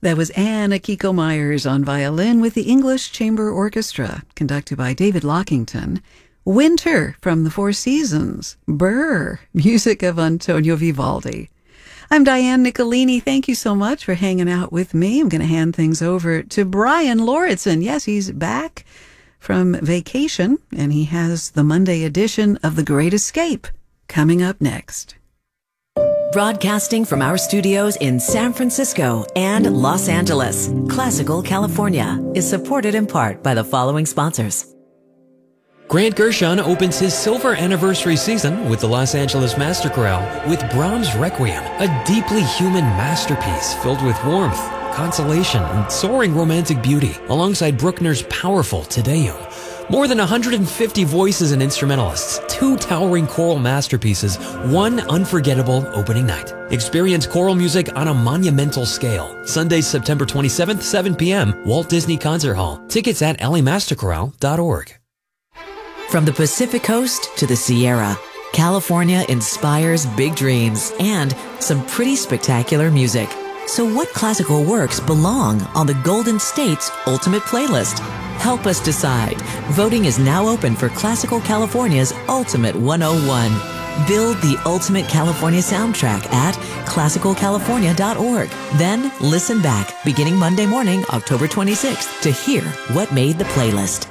That was Anna Kiko Myers on violin with the English Chamber Orchestra, conducted by David Lockington. Winter from the Four Seasons. Burr, music of Antonio Vivaldi. I'm Diane Nicolini. Thank you so much for hanging out with me. I'm going to hand things over to Brian Lauritsen. Yes, he's back from vacation, and he has the Monday edition of The Great Escape coming up next. Broadcasting from our studios in San Francisco and Los Angeles, Classical California is supported in part by the following sponsors. Grant Gershon opens his silver anniversary season with the Los Angeles Master Chorale with Brahms' Requiem, a deeply human masterpiece filled with warmth, consolation, and soaring romantic beauty, alongside Bruckner's powerful Te Deum. More than 150 voices and instrumentalists, 2 towering choral masterpieces, 1 unforgettable opening night. Experience choral music on a monumental scale. Sunday, September 27th, 7 p.m., Walt Disney Concert Hall. Tickets at lamasterchorale.org. From the Pacific Coast to the Sierra, California inspires big dreams and some pretty spectacular music. So what classical works belong on the Golden State's Ultimate Playlist? Help us decide. Voting is now open for Classical California's Ultimate 101. Build the Ultimate California soundtrack at classicalcalifornia.org. Then listen back beginning Monday morning, October 26th, to hear what made the playlist.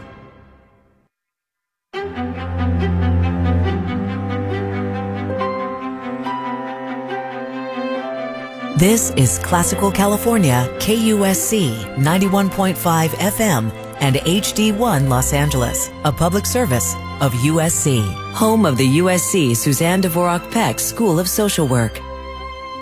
This is Classical California, KUSC 91.5 FM and HD1 Los Angeles, a public service of USC, home of the USC Suzanne Dvorak Peck School of Social Work.